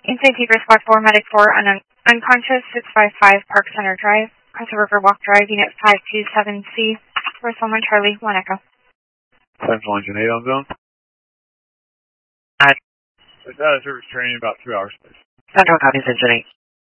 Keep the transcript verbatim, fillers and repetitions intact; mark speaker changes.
Speaker 1: Inside Tigre Squad four, Medic four, un unconscious, six five five Park Center Drive, Crystal River Walk Drive, Unit five two seven C, First One Charlie, one Echo.
Speaker 2: Central Engine eight on zone.
Speaker 3: Aye.
Speaker 2: Data service training about two hours, please.
Speaker 3: Central copies, Engine eight.